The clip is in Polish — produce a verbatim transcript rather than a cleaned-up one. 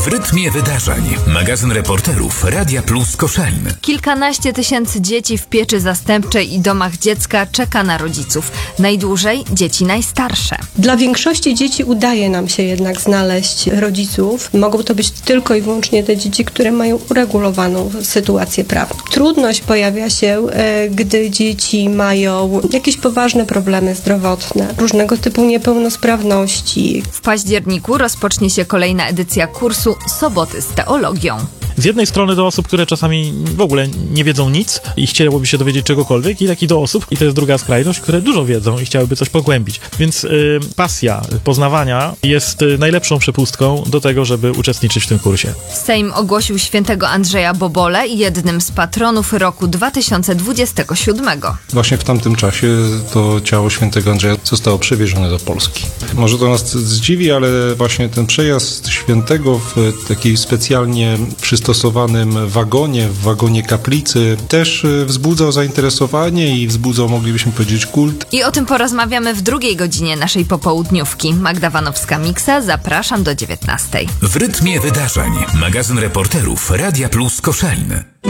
rytmie wydarzeń. Magazyn reporterów Radia Plus Koszalin. Kilkanaście tysięcy dzieci w pieczy zastępczej i domach dziecka czeka na rodziców. Najdłużej dzieci najstarsze. Dla większości dzieci udaje nam się jednak znaleźć rodziców. Mogą to być tylko i wyłącznie te dzieci, które mają uregulowaną sytuację prawną. Trudność pojawia się, e, gdy dzieci mają jakieś poważne problemy zdrowotne, różnego typu niepełnosprawności. W październiku rozpocznie się kolejna edycja kursu Soboty z teologią. Z jednej strony do osób, które czasami w ogóle nie wiedzą nic i chciałoby się dowiedzieć czegokolwiek, i tak i do osób, i to jest druga skrajność, które dużo wiedzą i chciałyby coś pogłębić. Więc y, pasja poznawania jest y, najlepszą przepustką do tego, żeby uczestniczyć w tym kursie. Sejm ogłosił świętego Andrzeja Bobole jednym z patronów roku dwa tysiące dwudziestego siódmego. Właśnie w tamtym czasie to ciało świętego Andrzeja zostało przewiezione do Polski. Może to nas zdziwi, ale właśnie ten przejazd świętego w takiej specjalnie przystosowanym wagonie, w wagonie kaplicy, też wzbudzał zainteresowanie i wzbudzał, moglibyśmy powiedzieć, kult. I o tym porozmawiamy w drugiej godzinie naszej popołudniówki. Magda Wanowska-Miksa, zapraszam do dziewiętnastej. W rytmie wydarzeń. Magazyn reporterów Radia Plus Koszalin.